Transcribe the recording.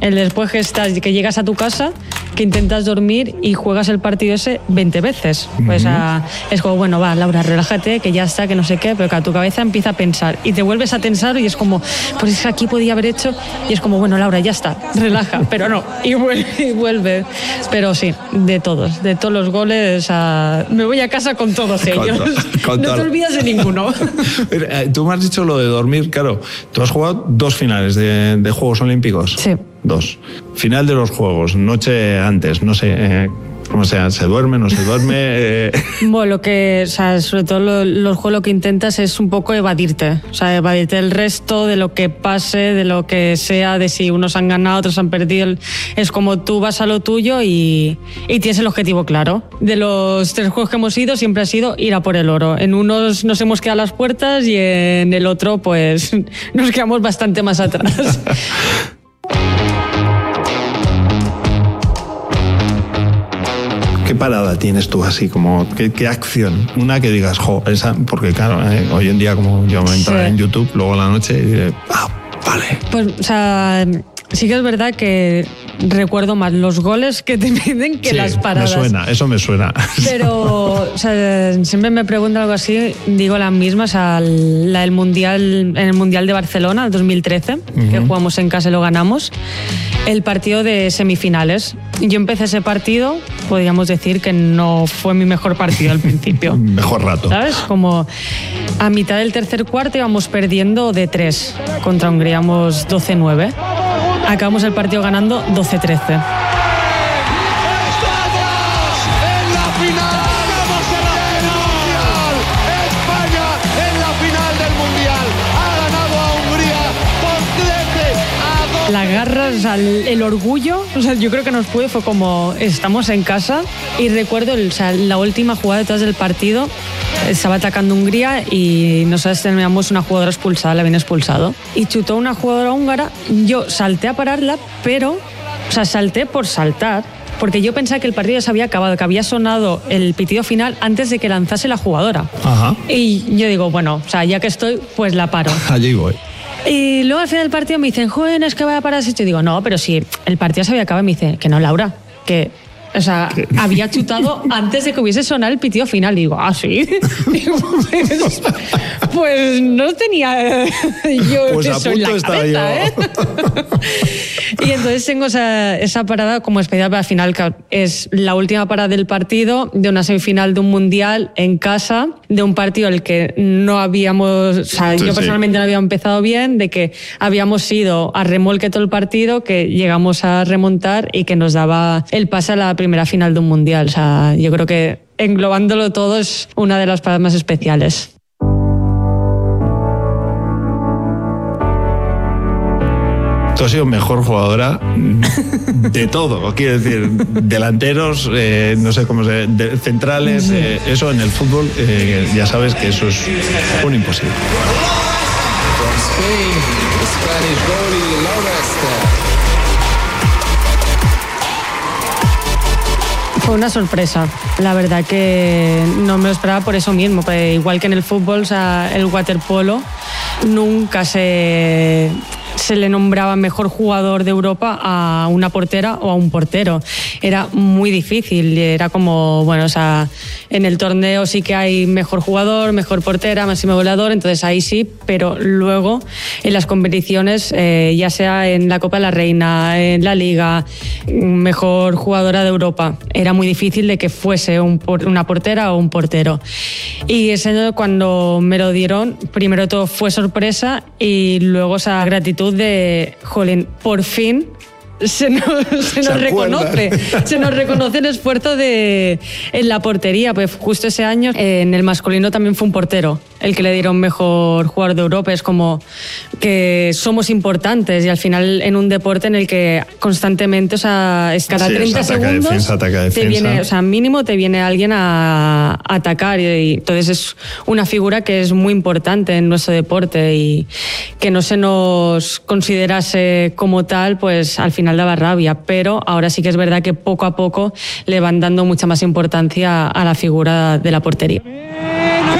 El después que llegas a tu casa, que intentas dormir y juegas el partido ese 20 veces. Pues es como, bueno, va, Laura, relájate, que ya está, que no sé qué, pero que tu cabeza empieza a pensar y te vuelves a tensar y es como, pues es que aquí podía haber hecho, y es como, bueno, Laura, ya está, relaja, pero no, y vuelve. Pero sí, de todos los goles, me voy a casa con todos ellos. No te olvidas de ninguno. Tú me has dicho lo de dormir, claro, tú has jugado 2 finales de Juegos Olímpicos. Sí. 2. Final de los Juegos, noche antes, no sé, como sea, ¿se duerme, no se duerme? Bueno, sobre todo los juegos lo que intentas es un poco evadirte, evadirte del resto, de lo que pase, de lo que sea, de si unos han ganado, otros han perdido. Es como tú vas a lo tuyo y tienes el objetivo claro. De los 3 juegos que hemos ido, siempre ha sido ir a por el oro. En unos nos hemos quedado a las puertas y en el otro, pues, nos quedamos bastante más atrás. ¿Qué parada tienes tú así? Como, ¿qué acción? Una que digas, esa, porque claro, hoy en día como yo me entraré en YouTube luego a la noche y diré, vale. Pues, sí que es verdad que recuerdo más los goles que te piden que las paradas. Eso me suena. Pero siempre me preguntan algo así, digo las mismas, la del Mundial, en el Mundial de Barcelona, el 2013, que jugamos en casa y lo ganamos, el partido de semifinales. Yo empecé ese partido, podríamos decir que no fue mi mejor partido al principio. Mejor rato. ¿Sabes? Como a mitad del tercer cuarto íbamos perdiendo de 3 contra Hungría, íbamos 12-9. Acabamos el partido ganando 12-13. Las garras, el orgullo, yo creo que nos fue como estamos en casa. Y recuerdo la última jugada detrás del partido, estaba atacando Hungría y nosotros teníamos una jugadora expulsada, la habían expulsado, y chutó una jugadora húngara. Yo salté a pararla, pero salté por saltar, porque yo pensaba que el partido ya se había acabado, que había sonado el pitido final antes de que lanzase la jugadora. Ajá. Y yo digo, bueno, ya que estoy, pues la paro. Allí voy. Y luego al final del partido me dicen, joven, es que vaya a parar. Yo digo, no, pero si el partido se había acabado. Y me dice, que no, Laura, que había chutado antes de que hubiese sonado el pitido final. Y digo, ¿sí? Digo, pues no tenía yo pues eso en la cabeza, Y entonces tengo esa parada como despedida para el final, que es la última parada del partido, de una semifinal de un mundial en casa, de un partido al que no habíamos, yo personalmente no había empezado bien, de que habíamos ido a remolque todo el partido, que llegamos a remontar y que nos daba el pase a la primera final de un mundial. Yo creo que englobándolo todo es una de las paradas más especiales. Tú has sido mejor jugadora de todo, quiero decir, delanteros, no sé cómo centrales, eso en el fútbol, ya sabes que eso es un imposible. Fue una sorpresa, la verdad que no me lo esperaba por eso mismo, porque igual que en el fútbol, el waterpolo nunca se le nombraba mejor jugador de Europa a una portera o a un portero. Era muy difícil, era como, en el torneo sí que hay mejor jugador, mejor portera, máximo goleador, entonces ahí sí, pero luego en las competiciones, ya sea en la Copa de la Reina, en la Liga, mejor jugadora de Europa, era muy difícil de que fuese una portera o un portero. Y ese año, cuando me lo dieron, primero todo fue sorpresa y luego esa gratitud de, jolín, por fin se nos reconoce el esfuerzo en la portería, pues justo ese año en el masculino también fue un portero el que le dieron mejor jugador de Europa. Es como que somos importantes y al final en un deporte en el que constantemente, cada 30 segundos te viene, mínimo te viene alguien a atacar y entonces es una figura que es muy importante en nuestro deporte y que no se nos considerase como tal, pues al final daba rabia, pero ahora sí que es verdad que poco a poco le van dando mucha más importancia a la figura de la portería.